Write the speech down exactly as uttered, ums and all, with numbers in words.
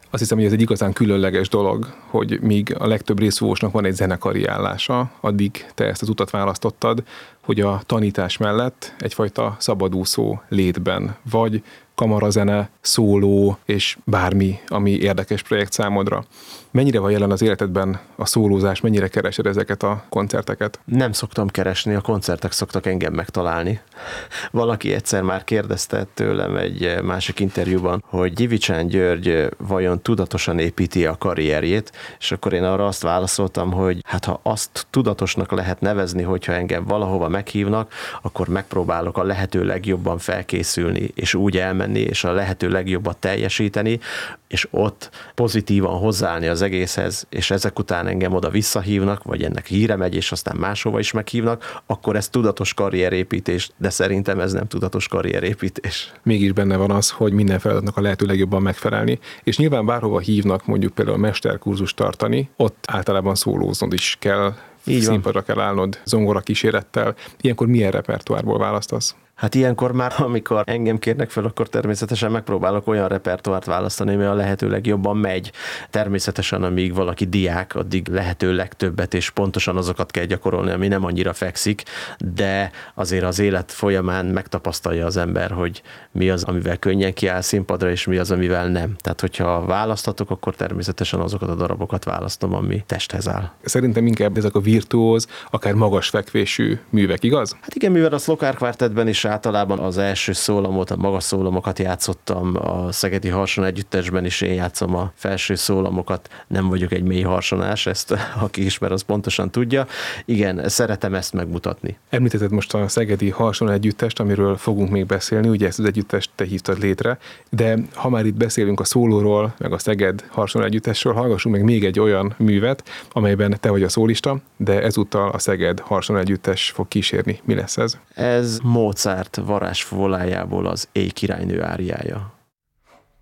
Azt hiszem, hogy ez egy igazán különleges dolog, hogy míg a legtöbb részvívósnak van egy zenekari állása, addig te ezt az utat választottad, hogy a tanítás mellett egyfajta szabadúszó létben vagy kamarazene, szóló és bármi, ami érdekes projekt számodra. Mennyire van jelen az életedben a szólózás, mennyire keresed ezeket a koncerteket? Nem szoktam keresni, a koncertek szoktak engem megtalálni. Valaki egyszer már kérdezte tőlem egy másik interjúban, hogy Gyivicsán György vajon tudatosan építi a karrierjét, és akkor én arra azt válaszoltam, hogy hát ha azt tudatosnak lehet nevezni, hogyha engem valahova meghívnak, akkor megpróbálok a lehető legjobban felkészülni, és úgy elmenni, és a lehető legjobbat teljesíteni, és ott pozitívan hozzáállni az egészhez, és ezek után engem oda visszahívnak, vagy ennek híre megy, és aztán máshova is meghívnak, akkor ez tudatos karrierépítés, de szerintem ez nem tudatos karrierépítés. Mégis benne van az, hogy minden feladatnak a lehető legjobban megfelelni, és nyilván bárhova hívnak mondjuk például mesterkurzust tartani, ott általában szólóznod is kell, így színpadra kell állnod zongora kísérettel. Ilyenkor milyen repertoárból választasz? Hát ilyenkor már, amikor engem kérnek fel, akkor természetesen megpróbálok olyan repertoárt választani, ami a lehető legjobban megy. Természetesen, amíg valaki diák, addig lehető legtöbbet, és pontosan azokat kell gyakorolni, ami nem annyira fekszik, de azért az élet folyamán megtapasztalja az ember, hogy mi az, amivel könnyen kiáll színpadra, és mi az, amivel nem. Tehát, hogyha választatok, akkor természetesen azokat a darabokat választom, ami testhez áll. Szerintem inkább ezek a virtuóz, akár magas fekvésű művek, igaz? Hát igen, mivel a Szlokár Kvartettben is általában az első szólamot, a magas szólamokat játszottam, a Szegedi Harson Együttesben is én játszom a felső szólamokat, nem vagyok egy mély harsonás, ezt aki ismer, az pontosan tudja. Igen, szeretem ezt megmutatni. Említetted most a Szegedi Harson Együttest, amiről fogunk még beszélni, ugye ezt az együttest te hívtad létre, de ha már itt beszélünk a szólóról, meg a Szeged Harson Együttesről, hallgassunk meg még egy olyan művet, amelyben te vagy a szólista, de ezúttal a Szeged Harson Együttes fog kísérni. Mi lesz ez? Ez Mozart varázsfólájából az Éj királynő áriája.